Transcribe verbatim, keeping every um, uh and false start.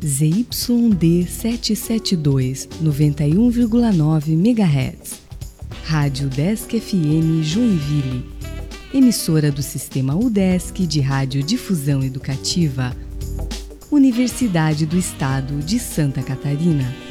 Z Y D setecentos e setenta e dois, noventa e um vírgula nove megahertz. Rádio Udesc F M Joinville. Emissora do Sistema Udesc de Radiodifusão Educativa. Universidade do Estado de Santa Catarina.